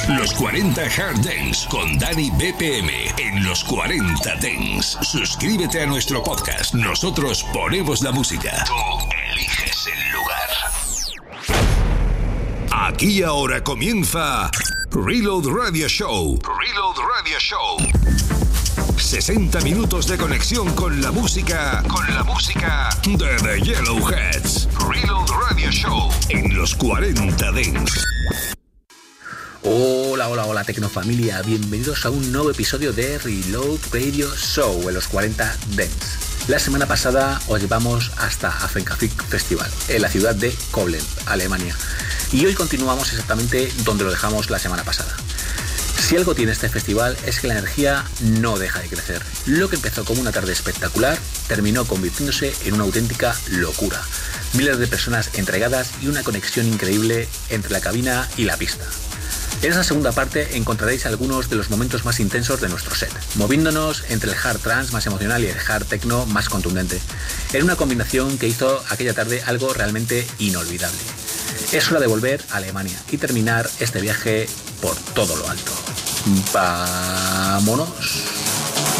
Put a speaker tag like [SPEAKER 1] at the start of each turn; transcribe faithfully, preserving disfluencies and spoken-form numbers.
[SPEAKER 1] Los cuarenta Hard Dance con Dani B P M en Los cuarenta Dance. Suscríbete a nuestro podcast. Nosotros ponemos la música. Tú eliges el lugar. Aquí y ahora comienza Reload Radio Show. Reload Radio Show. sesenta minutos de conexión con la música, con la música de The Yellowheads. Reload Radio Show en Los cuarenta Dance.
[SPEAKER 2] Hola, hola, hola Tecnofamilia, bienvenidos a un nuevo episodio de Reload Radio Show en Los cuarenta Dance. La semana pasada os llevamos hasta Afenkafik Festival, en la ciudad de Koblenz, Alemania. Y hoy continuamos exactamente donde lo dejamos la semana pasada. Si algo tiene este festival es que la energía no deja de crecer. Lo que empezó como una tarde espectacular terminó convirtiéndose en una auténtica locura. Miles de personas entregadas y una conexión increíble entre la cabina y la pista. En esta segunda parte encontraréis algunos de los momentos más intensos de nuestro set, moviéndonos entre el hard trance más emocional y el hard techno más contundente, en una combinación que hizo aquella tarde algo realmente inolvidable. Es hora de volver a Alemania y terminar este viaje por todo lo alto. ¡Vámonos!